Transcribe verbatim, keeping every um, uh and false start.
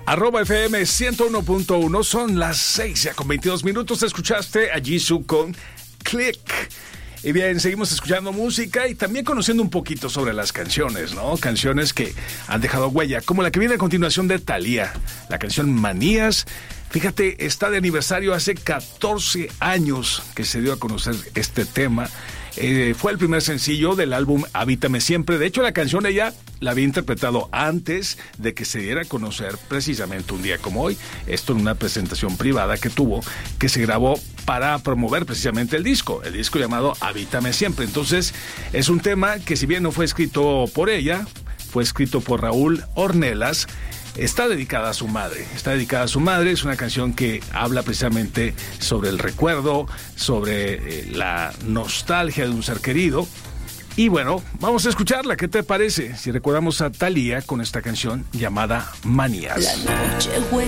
Arroba F M ciento uno punto uno, son las seis ya con veintidós minutos. Escuchaste a Jisoo con Click. Y bien, seguimos escuchando música y también conociendo un poquito sobre las canciones, ¿no? Canciones que han dejado huella, como la que viene a continuación de Thalía, la canción Manías. Fíjate, está de aniversario hace catorce años que se dio a conocer este tema. Eh, fue el primer sencillo del álbum Habítame Siempre. De hecho, la canción ella la había interpretado antes de que se diera a conocer, precisamente un día como hoy. Esto en una presentación privada que tuvo, que se grabó para promover precisamente el disco, el disco llamado Habítame Siempre. Entonces, es un tema que, si bien no fue escrito por ella, fue escrito por Raúl Ornelas. Está dedicada a su madre, está dedicada a su madre, es una canción que habla precisamente sobre el recuerdo, sobre eh, la nostalgia de un ser querido. Y bueno, vamos a escucharla, ¿qué te parece? Si recordamos a Thalía con esta canción llamada Manías. La noche juega